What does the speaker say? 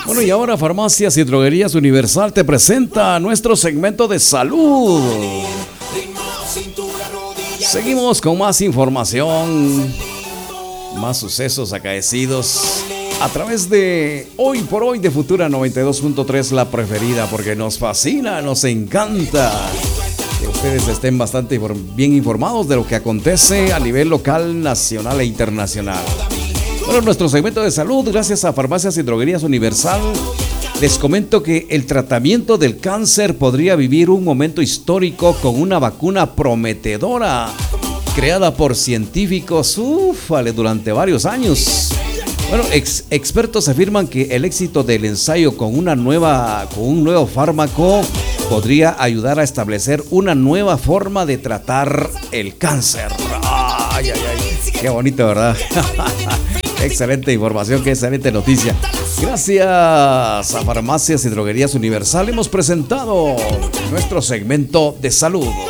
Bueno, y ahora Farmacias y Droguerías Universal te presenta nuestro segmento de salud. Seguimos con más información, más sucesos acaecidos a través de Hoy por Hoy de Futura 92.3, la preferida, porque nos fascina, nos encanta que ustedes estén bastante bien informados de lo que acontece a nivel local, nacional e internacional. Bueno, nuestro segmento de salud, gracias a Farmacias y Droguerías Universal, les comento que el tratamiento del cáncer podría vivir un momento histórico con una vacuna prometedora creada por científicos durante varios años. Bueno, expertos afirman que el éxito del ensayo con un nuevo fármaco podría ayudar a establecer una nueva forma de tratar el cáncer. Ay, ay, ay, qué bonito, ¿verdad? Excelente información, qué excelente noticia. Gracias a Farmacias y Droguerías Universal hemos presentado nuestro segmento de salud.